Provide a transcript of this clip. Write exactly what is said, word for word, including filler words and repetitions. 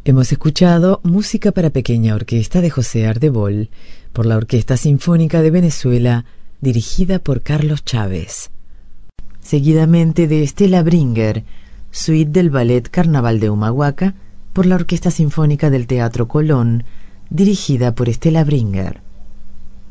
Hemos escuchado música para pequeña orquesta de José Ardebol por la Orquesta Sinfónica de Venezuela, dirigida por Carlos Chávez. Seguidamente de Estela Bringer, suite del ballet Carnaval de Humahuaca por la Orquesta Sinfónica del Teatro Colón, dirigida por Estela Bringer.